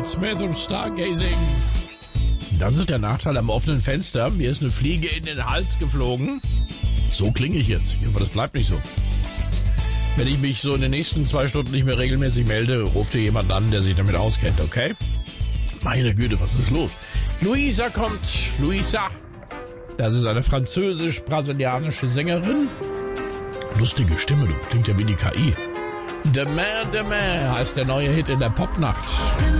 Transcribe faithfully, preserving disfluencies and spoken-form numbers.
Robert Smith und Stargazing. Das ist der Nachteil am offenen Fenster. Mir ist eine Fliege in den Hals geflogen. So klinge ich jetzt. Aber das bleibt nicht so. Wenn ich mich so in den nächsten zwei Stunden nicht mehr regelmäßig melde, ruft dir jemand an, der sich damit auskennt, okay? Meine Güte, was ist los? Luisa kommt. Luisa. Das ist eine französisch-brasilianische Sängerin. Lustige Stimme, du. Klingt ja wie die K I. Demain, Demain heißt der neue Hit in der Popnacht.